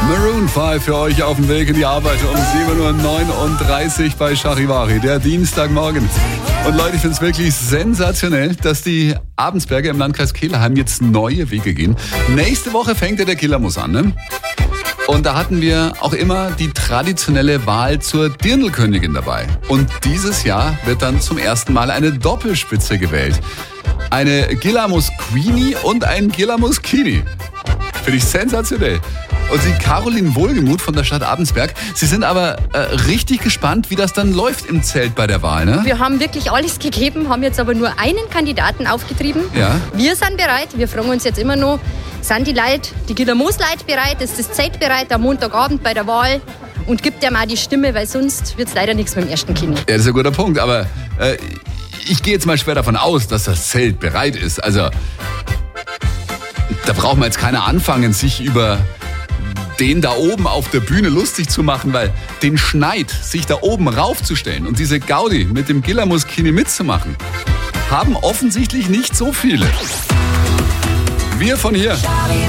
Maroon 5 für euch auf dem Weg in die Arbeit um 7.39 Uhr bei Charivari, der Dienstagmorgen. Und Leute, ich finde es wirklich sensationell, dass die Abendsberger im Landkreis Kelheim jetzt neue Wege gehen. Nächste Woche fängt ja der Killermus an, ne? Und da hatten wir auch immer die traditionelle Wahl zur Dirndlkönigin dabei. Und dieses Jahr wird dann zum ersten Mal eine Doppelspitze gewählt. Eine Gillamus Queenie und ein Gillamus Kini. Finde ich sensationell. Und die Caroline Wohlgemuth von der Stadt Abensberg. Sie sind aber richtig gespannt, wie das dann läuft im Zelt bei der Wahl, ne? Wir haben wirklich alles gegeben, haben jetzt aber nur einen Kandidaten aufgetrieben. Ja. Wir sind bereit. Wir fragen uns jetzt immer noch, sind die Leute, die Gillamus-Leute bereit? Ist das Zelt bereit am Montagabend bei der Wahl? Und gibt dem auch die Stimme, weil sonst wird es leider nichts mit dem ersten Kini. Ja, das ist ein guter Punkt. Aber ich gehe jetzt mal schwer davon aus, dass das Zelt bereit ist. Also, da braucht man jetzt keiner anfangen, sich über den da oben auf der Bühne lustig zu machen, weil den Schneid, sich da oben raufzustellen und diese Gaudi mit dem Gillamus Kini mitzumachen, haben offensichtlich nicht so viele. Wir von hier.